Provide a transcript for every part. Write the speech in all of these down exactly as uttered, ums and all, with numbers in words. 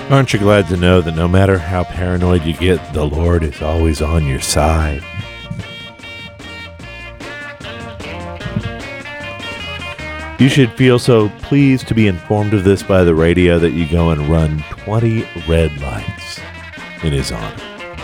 Aren't you glad to know that no matter how paranoid you get, the Lord is always on your side? You should feel so pleased to be informed of this by the radio that you go and run twenty red lights in his honor.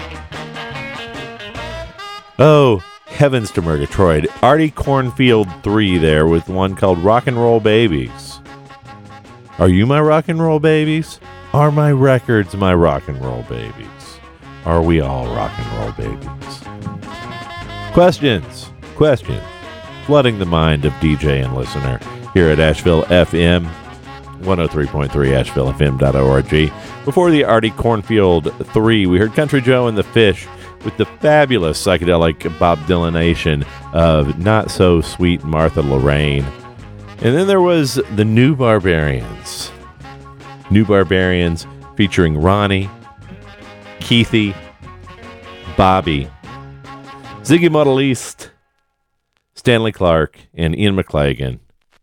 Oh, heavens to Murgatroyd. Artie Cornfield three there with one called Rock and Roll Babies. Are you my rock and roll babies? Are my records my rock and roll babies? Are we all rock and roll babies? Questions, questions, flooding the mind of D J and listener here at Asheville F M, one oh three point three, asheville f m dot org. Before the Artie Cornfield three, we heard Country Joe and the Fish with the fabulous psychedelic Bob Dylanation of Not So Sweet Martha Lorraine. And then there was the New Barbarians. New Barbarians featuring Ronnie, Keithy, Bobby, Ziggy Model East, Stanley Clarke, and Ian McLagan.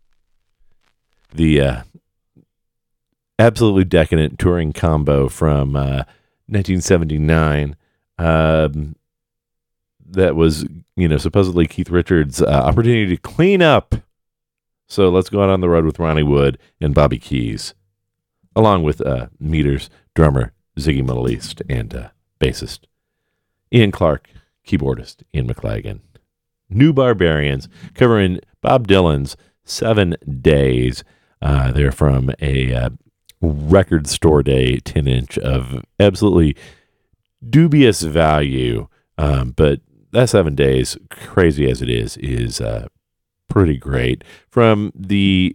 The uh, absolutely decadent touring combo from uh, nineteen seventy-nine um, that was, you know, supposedly Keith Richards' uh, opportunity to clean up. So let's go out on the road with Ronnie Wood and Bobby Keys, along with uh, Meters, drummer Ziggy Model East, and uh, bassist Ian Clarke, keyboardist Ian McLagan. New Barbarians, covering Bob Dylan's Seven Days. Uh, they're from a uh, record store day ten-inch of absolutely dubious value, um, but that Seven Days, crazy as it is, is uh, pretty great. From the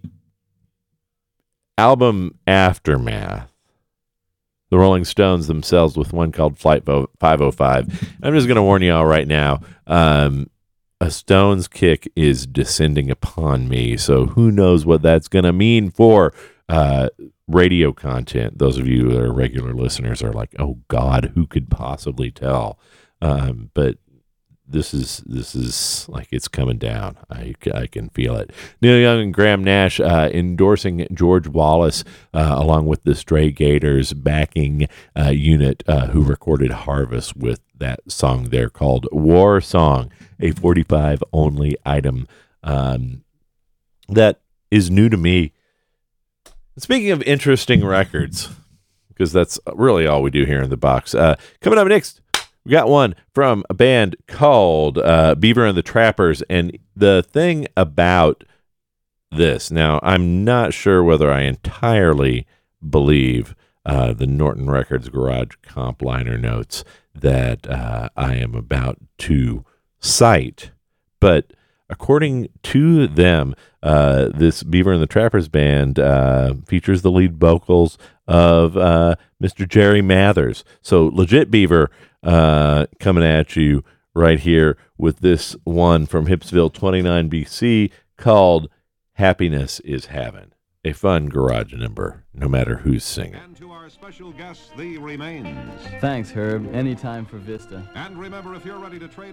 album Aftermath, the Rolling Stones themselves with one called Flight five oh five. I'm just going to warn you all right now, um, a Stones kick is descending upon me, so who knows what that's going to mean for uh, radio content. Those of you that are regular listeners are like, oh God, who could possibly tell? Um, but This is this is like it's coming down. I, I can feel it. Neil Young and Graham Nash uh, endorsing George Wallace uh, along with the Stray Gators backing uh, unit uh, who recorded Harvest with that song there called War Song, a forty-five only item um, that is new to me. Speaking of interesting records, because that's really all we do here in the box. Uh, coming up next, we got one from a band called uh, Beaver and the Trappers, and the thing about this, now I'm not sure whether I entirely believe uh, the Norton Records Garage Comp liner notes that uh, I am about to cite, but according to them, uh, this Beaver and the Trappers band uh, features the lead vocals of uh, Mister Jerry Mathers. So legit Beaver uh, coming at you right here with this one from Hipsville twenty-nine B C called Happiness is Heaven. A fun garage number, no matter who's singing. And to our special guest, The Remains. Thanks, Herb. Anytime for Vista. And remember, if you're ready to trade